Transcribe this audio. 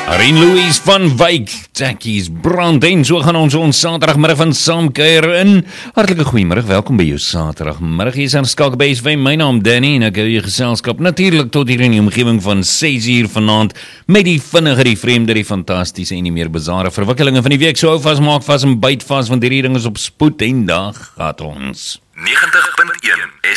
Arien Louise van Wyk, Jackie's Brand en so gaan ons Saterdagmiddag van saamkuier in. Hartelike goeiemiddag, welkom by jou Saterdagmiddag. Hier is aan skakel by SW, my naam Danny en ek hou jou geselskap natuurlik tot hier in die omgewing van 6 uur vanaand met die vinnige, die vreemde, die fantastiese en die meer bizarre verwikkelinge van die week. So hou vas, maak vas en byt vas, want hierdie ding is op spoed en dag gaat ons. 90.1